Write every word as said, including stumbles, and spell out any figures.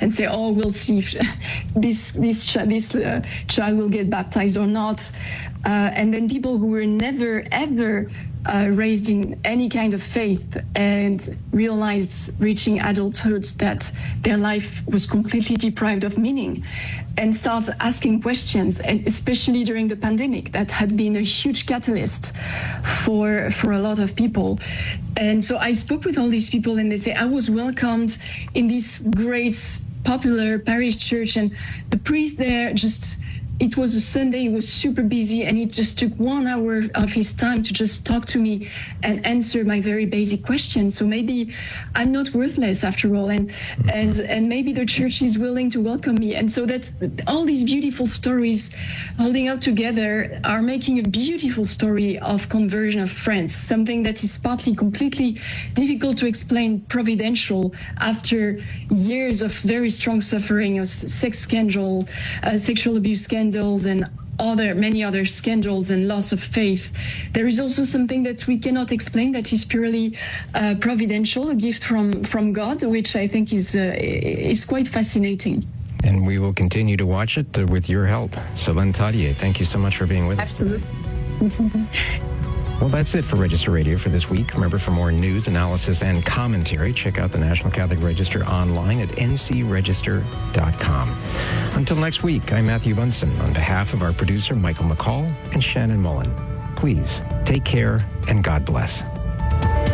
and say, oh, we'll see if this this ch- this uh, child will get baptized or not. Uh, and then people who were never ever uh, raised in any kind of faith and realized reaching adulthood that their life was completely deprived of meaning, and start asking questions, and especially during the pandemic, that had been a huge catalyst for for a lot of people. And so I spoke with all these people, and they say, I was welcomed in this great popular parish church, and the priest there just, it was a Sunday, he was super busy, and he just took one hour of his time to just talk to me and answer my very basic questions. So maybe I'm not worthless after all, and and and maybe the church is willing to welcome me. And so that's all these beautiful stories holding up together are making a beautiful story of conversion of friends, something that is partly completely difficult to explain, providential, after years of very strong suffering of sex scandal, uh, sexual abuse scandal, and other many other scandals and loss of faith. There is also something that we cannot explain that is purely uh, providential, a gift from from God, which I think is uh, is quite fascinating. And we will continue to watch it uh, with your help. Céline Tadier, thank you so much for being with us. Absolutely. Well, that's it for Register Radio for this week. Remember, for more news, analysis, and commentary, check out the National Catholic Register online at n c register dot com. Until next week, I'm Matthew Bunson. On behalf of our producer, Michael McCall, and Shannon Mullen, please take care and God bless.